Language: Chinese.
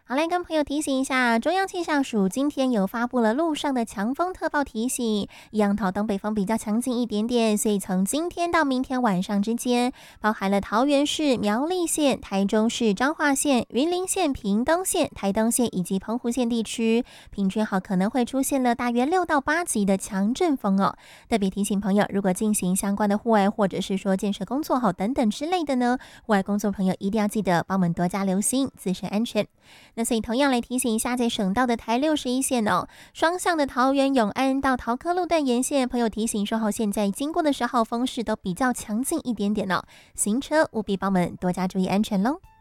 好嘞，跟朋友提醒一下，中央气象署今天有发布了路上的强风特报提醒，一样桃东北风比较强劲一点点，所以从今天到明天晚上之间，包含了桃园市、苗栗县、台中市、彰化县、云林县、屏东县、台东县以及澎湖县地区，平均可能会出现了大约6到8级的强阵风哦。特别提醒朋友，如果进行相关的户外或者是说建设工作等等之类的呢，户外工作朋友一定要记得帮我们多加留心，自身安全。那所以同样来提醒一下，在省道的台61线哦，双向的桃园永安到桃科路段沿线，朋友提醒说现在经过的时候风势都比较强劲一点点哦，行车务必帮我们多加注意安全喽。